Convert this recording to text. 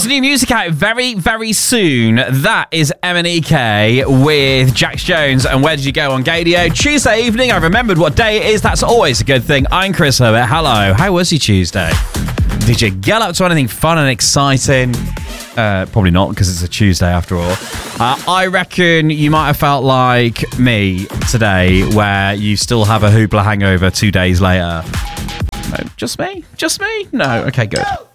new music out very, very soon. That is MNEK with Jax Jones and Where Did You Go on Gadio. Tuesday evening, I remembered what day it is. That's always a good thing. I'm Chris Herbert. Hello. How was your Tuesday? Did you get up to anything fun and exciting? Probably not, because it's a Tuesday after all. I reckon you might have felt like me today, where you still have a Hoopla hangover 2 days later. No, just me? Just me? No. Okay, good.